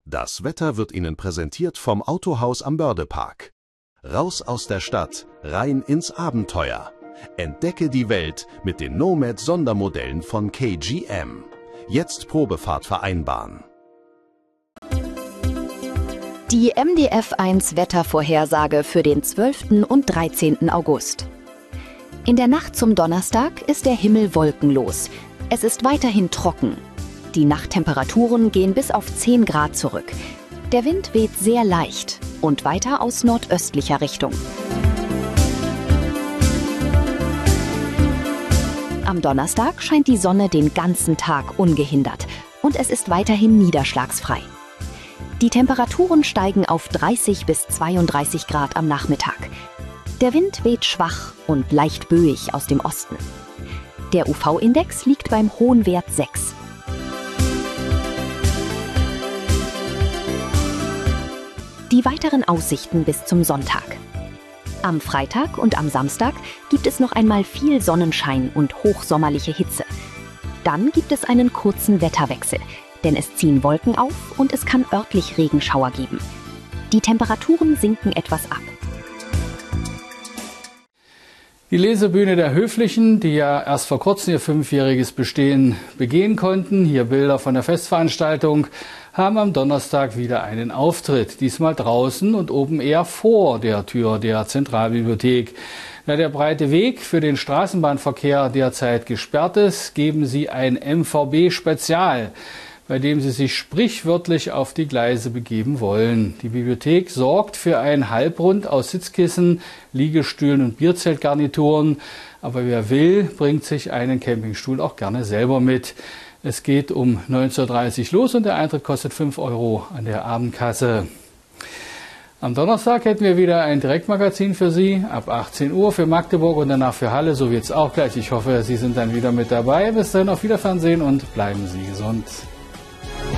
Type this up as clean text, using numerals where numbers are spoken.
Das Wetter wird Ihnen präsentiert vom Autohaus am Bördepark. Raus aus der Stadt, rein ins Abenteuer. Entdecke die Welt mit den Nomad-Sondermodellen von KGM. Jetzt Probefahrt vereinbaren. Die MDF1 Wettervorhersage für den 12. und 13. August. In der Nacht zum Donnerstag ist der Himmel wolkenlos. Es ist weiterhin trocken. Die Nachttemperaturen gehen bis auf 10 Grad zurück. Der Wind weht sehr leicht und weiter aus nordöstlicher Richtung. Am Donnerstag scheint die Sonne den ganzen Tag ungehindert und es ist weiterhin niederschlagsfrei. Die Temperaturen steigen auf 30 bis 32 Grad am Nachmittag. Der Wind weht schwach und leicht böig aus dem Osten. Der UV-Index liegt beim hohen Wert 6. Die weiteren Aussichten bis zum Sonntag. Am Freitag und am Samstag gibt es noch einmal viel Sonnenschein und hochsommerliche Hitze. Dann gibt es einen kurzen Wetterwechsel, denn es ziehen Wolken auf und es kann örtlich Regenschauer geben. Die Temperaturen sinken etwas ab. Die Lesebühne der Höflichen, die ja erst vor kurzem ihr 5-jähriges Bestehen begehen konnten, hier Bilder von der Festveranstaltung, haben am Donnerstag wieder einen Auftritt. Diesmal draußen und oben eher vor der Tür der Zentralbibliothek. Da der breite Weg für den Straßenbahnverkehr derzeit gesperrt ist, geben sie ein MVB-Spezial, bei dem sie sich sprichwörtlich auf die Gleise begeben wollen. Die Bibliothek sorgt für einen Halbrund aus Sitzkissen, Liegestühlen und Bierzeltgarnituren. Aber wer will, bringt sich einen Campingstuhl auch gerne selber mit. Es geht um 19:30 Uhr los und der Eintritt kostet 5 € an der Abendkasse. Am Donnerstag hätten wir wieder ein Direktmagazin für Sie, ab 18 Uhr für Magdeburg und danach für Halle, so wird's auch gleich. Ich hoffe, Sie sind dann wieder mit dabei. Bis dahin auf Wiedersehen und bleiben Sie gesund.